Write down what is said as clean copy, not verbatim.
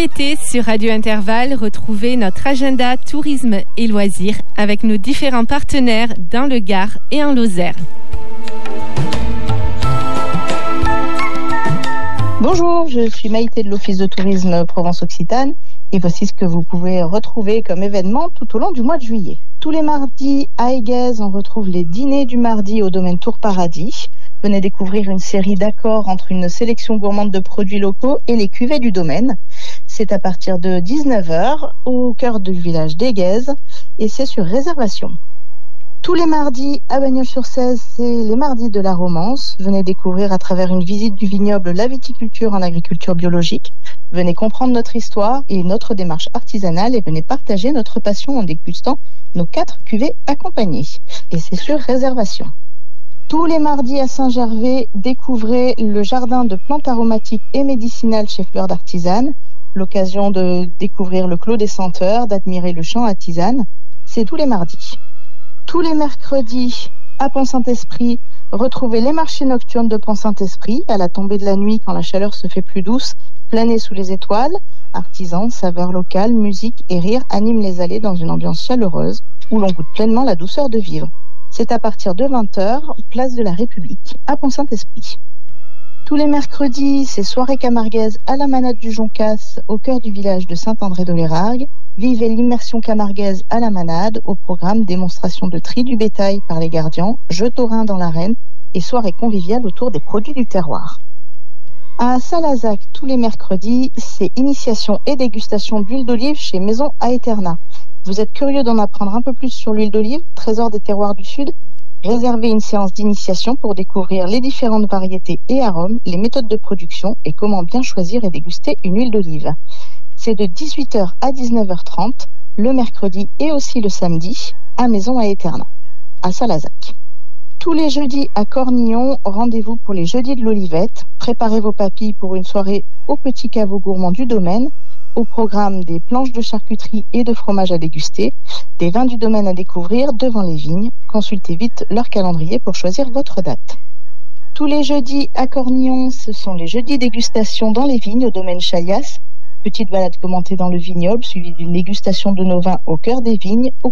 l'été, sur Radio Intervalle, retrouvez notre agenda tourisme et loisirs avec nos différents partenaires dans le Gard et en Lozère. Bonjour, je suis Maïté de l'Office de tourisme Provence-Occitane et voici ce que vous pouvez retrouver comme événement tout au long du mois de juillet. Tous les mardis à Aiguez, on retrouve les dîners du mardi au domaine Tour Paradis. Venez découvrir une série d'accords entre une sélection gourmande de produits locaux et les cuvées du domaine. C'est à partir de 19h au cœur du village d'Aiguez et c'est sur réservation. Tous les mardis à Bagnols-sur-Cèze, c'est les mardis de la romance. Venez découvrir à travers une visite du vignoble la viticulture en agriculture biologique. Venez comprendre notre histoire et notre démarche artisanale et venez partager notre passion en dégustant nos 4 cuvées accompagnées. Et c'est sur réservation. Tous les mardis à Saint-Gervais, découvrez le jardin de plantes aromatiques et médicinales chez Fleurs d'Artisane. L'occasion de découvrir le clos des senteurs, d'admirer le champ à tisane. C'est tous les mardis. Tous les mercredis, à Pont-Saint-Esprit, retrouvez les marchés nocturnes de Pont-Saint-Esprit à la tombée de la nuit quand la chaleur se fait plus douce, planez sous les étoiles. Artisans, saveurs locales, musique et rire animent les allées dans une ambiance chaleureuse où l'on goûte pleinement la douceur de vivre. C'est à partir de 20h, place de la République, à Pont-Saint-Esprit. Tous les mercredis, c'est soirée camarguaise à la manade du Joncas, au cœur du village de Saint-André-de-l'Érargues. Vivez l'immersion camarguaise à la manade, au programme démonstration de tri du bétail par les gardiens, jeux taurins dans l'arène et soirée conviviale autour des produits du terroir. À Salazac, tous les mercredis, c'est initiation et dégustation d'huile d'olive chez Maison Aeterna. Vous êtes curieux d'en apprendre un peu plus sur l'huile d'olive, trésor des terroirs du Sud? Réservez une séance d'initiation pour découvrir les différentes variétés et arômes, les méthodes de production et comment bien choisir et déguster une huile d'olive. C'est de 18h à 19h30, le mercredi et aussi le samedi, à Maison Aeterna, à Salazac. Tous les jeudis à Cornillon, rendez-vous pour les jeudis de l'Olivette. Préparez vos papilles pour une soirée au petit caveau gourmand du domaine. Au programme des planches de charcuterie et de fromage à déguster, des vins du domaine à découvrir devant les vignes. Consultez vite leur calendrier pour choisir votre date. Tous les jeudis à Cornillon, ce sont les jeudis dégustation dans les vignes au domaine Chaillasse. Petite balade commentée dans le vignoble, suivie d'une dégustation de nos vins au cœur des vignes, au